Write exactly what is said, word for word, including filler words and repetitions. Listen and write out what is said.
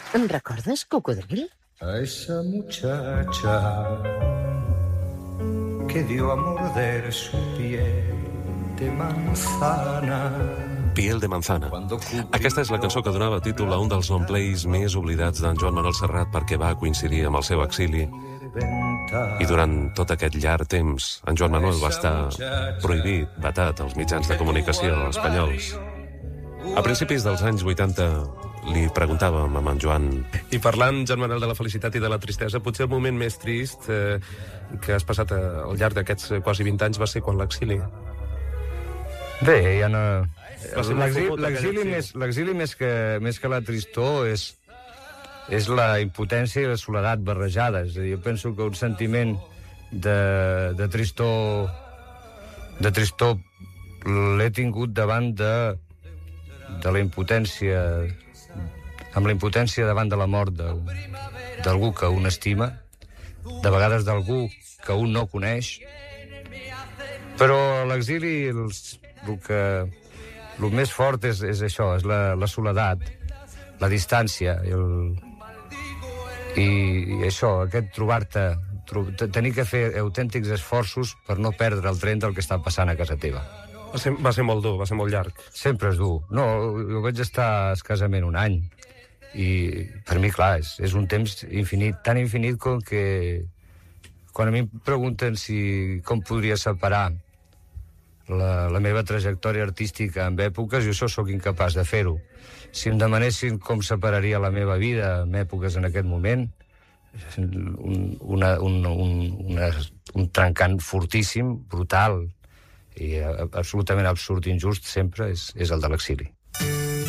Em recordes, cocodril? A esa muchacha que dio a morder su piel de manzana. Piel de manzana. Aquesta és la cançó que donava títol a un dels longplays més oblidats d'en Joan Manuel Serrat perquè va coincidir amb el seu exili. I durant tot aquest llarg temps, en Joan Manuel va estar prohibit, vetat als mitjans de comunicació espanyols. A principis dels anys vuitanta li preguntàvem a en Joan... I parlant, Joan Manuel, de la felicitat i de la tristesa, potser el moment més trist eh, que has passat al llarg d'aquests quasi vint anys va ser quan l'exili. Bé, ja no... L'exili més, l'exili més, que, més que la tristor és, és la impotència i la soledat barrejades. Jo penso que un sentiment de, de tristor de tristor l'he tingut davant de, de la impotència amb la impotència davant de la mort d'algú que un estima, de vegades d'algú que un no coneix, però a l'exili el, el que el més fort és, és això, és la, la soledat, la distància, el, i, i això, aquest trobar-te, tro, tenir que fer autèntics esforços per no perdre el tren del que està passant a casa teva. Va ser, va ser molt dur, va ser molt llarg. Sempre és dur. No, jo vaig estar escassament un any. I per mi, clar, és, és un temps infinit, tan infinit com que quan a mi em pregunten si com podria separar la, la meva trajectòria artística en èpoques, jo això sóc incapaç de fer-ho. Si em demanessin com separaria la meva vida en èpoques en aquest moment, un, una, un, un, una, un trencant fortíssim, brutal i absolutament absurd i injust sempre és, és el de l'exili.